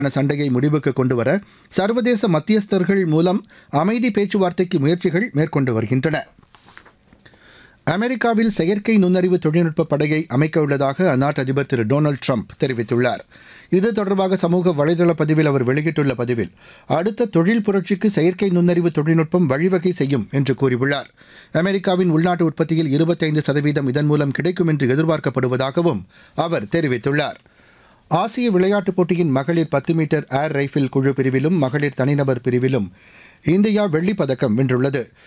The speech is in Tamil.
சண்டையை முடிவுக்கு கொண்டுவர சர்வதேச மத்தியஸ்தர்கள் மூலம் அமைதி பேச்சுவார்த்தைக்கு முயற்சிகள் மேற்கொண்டு வருகின்றன. அமெரிக்காவில் செயற்கை நுண்ணறிவு தொழில்நுட்ப படையை அமைக்க உள்ளதாக அந்நாட்டு அதிபர் திரு டொனால்டு ட்ரம்ப் தெரிவித்துள்ளார். இது தொடர்பாக சமூக வலைதள பதிவில் அவர் வெளியிட்டுள்ள பதிவில், அடுத்த தொழில் புரட்சிக்கு செயற்கை நுண்ணறிவு தொழில்நுட்பம் வழிவகை செய்யும் என்று கூறியுள்ளார். அமெரிக்காவின் உள்நாட்டு உற்பத்தியில் 25% இதன் மூலம் கிடைக்கும் என்று எதிர்பார்க்கப்படுவதாகவும் அவர் தெரிவித்துள்ளார். ஆசிய விளையாட்டுப் போட்டியின் மகளிர் 10 மீட்டர் ஏர் ரைஃபிள் குழு பிரிவிலும் மகளிர் தனிநபர் பிரிவிலும் இந்தியா வெள்ளிப் பதக்கம் வென்றுள்ளது.